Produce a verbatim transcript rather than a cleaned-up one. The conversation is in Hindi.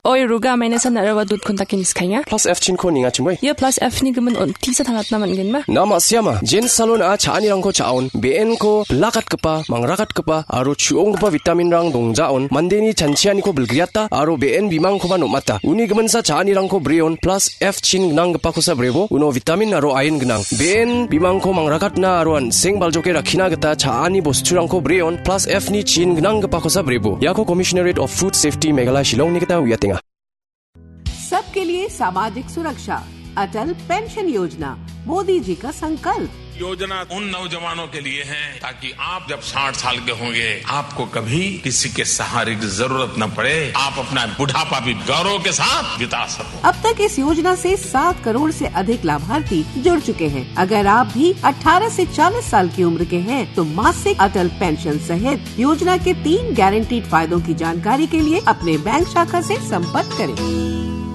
Oi ruga meine sa narawa dut kontakin iskanya. Plus F chin ko ninga chimoy. Ye plus F ni gemen on tisa tangat naman gen ma. Nama siama jen salon a chani rang ko chaon B N ko blakat kepa mangrakat kepa aro chuong kepa vitamin rang dongjaon mandeni chanchiani ko belgriata aro B N bimang ko ba nomata. Uni gemen sa chani rang ko breon plus F chin gnang kepa ko sa brebo uno vitamin aro iron gnang. B N bimang ko mangrakat na aroan seng baljoke rakhina geta chani bostu rang ko breon plus F ni chin gnang kepa ko sa brebo. Yako Commissionerate of Food Safety Meghalaya Shillong निकता हुआ तेंगा सबके लिए सामाजिक सुरक्षा अटल पेंशन योजना मोदी जी का संकल्प। योजना उन नौजवानों के लिए है ताकि आप जब साठ साल के होंगे आपको कभी किसी के सहारे की जरूरत न पड़े, आप अपना बुढ़ापा भी गौरव के साथ बिता सको। अब तक इस योजना से सात करोड़ से अधिक लाभार्थी जुड़ चुके हैं। अगर आप भी अठारह से चालीस साल की उम्र के हैं तो मासिक अटल पेंशन सहित योजना के तीन गारंटीड फायदों की जानकारी के लिए अपने बैंक शाखा से संपर्क करें।